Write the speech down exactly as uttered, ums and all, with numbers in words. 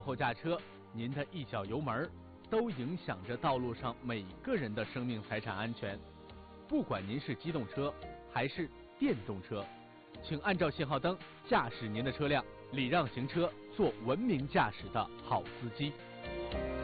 后驾车，您的一脚油门都影响着道路上每个人的生命财产安全。不管您是机动车还是电动车，请按照信号灯驾驶您的车辆，礼让行车，做文明驾驶的好司机。